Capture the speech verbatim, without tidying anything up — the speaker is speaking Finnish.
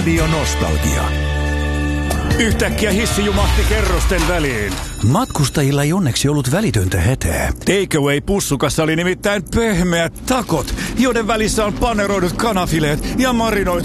Radionostalgia. Yhtäkkiä hissi jumahti kerrosten väliin. Matkustajilla ei onneksi ollut välitöntä hätää. Takeaway-pussukassa oli nimittäin pehmeät takot, joiden välissä on paneroidut kanafileet ja marinoitu